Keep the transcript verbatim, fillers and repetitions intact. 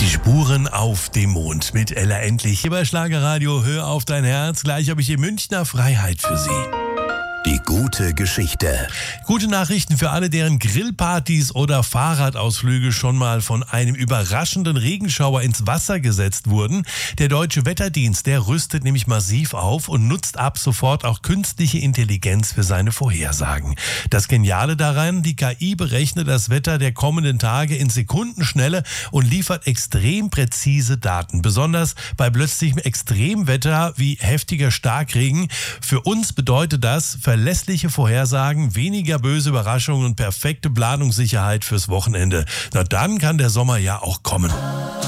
Die Spuren auf dem Mond mit Ella Endlich. Hier bei Schlagerradio, hör auf dein Herz. Gleich habe ich hier Münchner Freiheit für Sie. Die gute Geschichte. Gute Nachrichten für alle, deren Grillpartys oder Fahrradausflüge schon mal von einem überraschenden Regenschauer ins Wasser gesetzt wurden. Der Deutsche Wetterdienst, der rüstet nämlich massiv auf und nutzt ab sofort auch künstliche Intelligenz für seine Vorhersagen. Das Geniale daran, die K I berechnet das Wetter der kommenden Tage in Sekundenschnelle und liefert extrem präzise Daten. Besonders bei plötzlichem Extremwetter wie heftiger Starkregen. Für uns bedeutet das verlässliche Vorhersagen, weniger böse Überraschungen und perfekte Planungssicherheit fürs Wochenende. Na dann kann der Sommer ja auch kommen.